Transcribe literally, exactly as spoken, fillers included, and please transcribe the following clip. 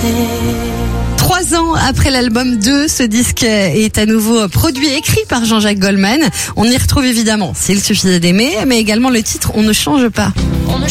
Trois ans après l'album deux, ce disque est à nouveau produit et écrit par Jean-Jacques Goldman. On y retrouve évidemment S'il suffisait d'aimer, mais également le titre On ne change pas.